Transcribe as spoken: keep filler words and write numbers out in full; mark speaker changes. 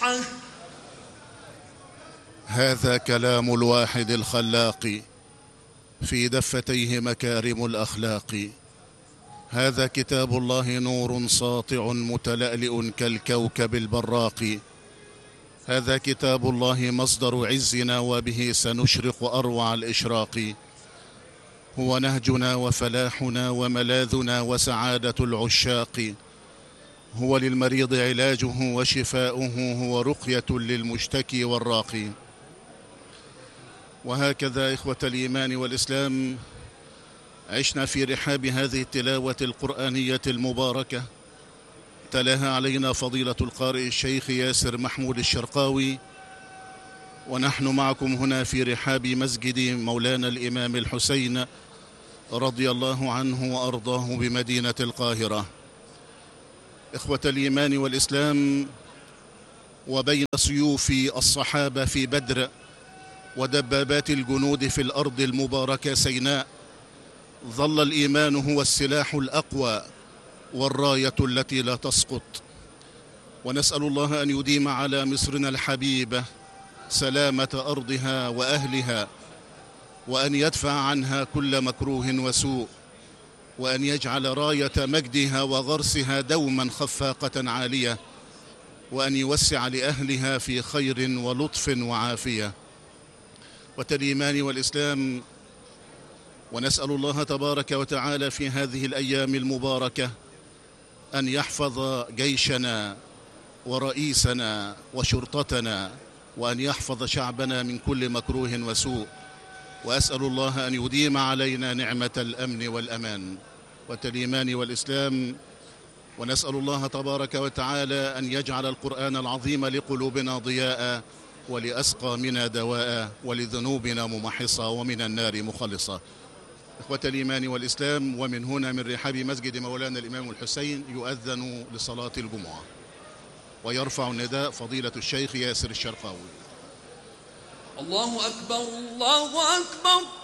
Speaker 1: الرابعة.
Speaker 2: هذا كلام الواحد الخلاق، في دفتيه مكارم الأخلاق. هذا كتاب الله نور ساطع متلألئ كالكوكب البراق. هذا كتاب الله مصدر عزنا، وبه سنشرق أروع الإشراق. هو نهجنا وفلاحنا وملاذنا وسعادة العشاق. هو للمريض علاجه وشفاؤه، هو رقية للمشتكي والراقي. وهكذا إخوة الإيمان والإسلام عشنا في رحاب هذه التلاوة القرآنية المباركة، تلاها علينا فضيلة القارئ الشيخ ياسر محمود الشرقاوي، ونحن معكم هنا في رحاب مسجد مولانا الإمام الحسين رضي الله عنه وأرضاه بمدينة القاهرة. إخوة الإيمان والإسلام، وبين سيوف الصحابة في بدر ودبابات الجنود في الأرض المباركة سيناء، ظل الإيمان هو السلاح الأقوى والراية التي لا تسقط. ونسأل الله أن يديم على مصرنا الحبيبة سلامة أرضها وأهلها، وأن يدفع عنها كل مكروه وسوء، وأن يجعل راية مجدها وغرسها دوما خفاقة عالية، وأن يوسع لأهلها في خير ولطف وعافية. والإيمان والإسلام، ونسأل الله تبارك وتعالى في هذه الأيام المباركة أن يحفظ جيشنا ورئيسنا وشرطتنا، وأن يحفظ شعبنا من كل مكروه وسوء. وأسأل الله أن يديم علينا نعمة الأمن والأمان. والإيمان والإسلام، ونسأل الله تبارك وتعالى أن يجعل القرآن العظيم لقلوبنا ضياء، ولأسقامنا دواء، ولذنوبنا ممحصة، ومن النار مخلصة. إخوة الإيمان والإسلام، ومن هنا من رحاب مسجد مولانا الإمام الحسين يؤذن لصلاة الجمعة، ويرفع النداء فضيلة الشيخ ياسر الشرقاوي.
Speaker 1: الله أكبر، الله أكبر.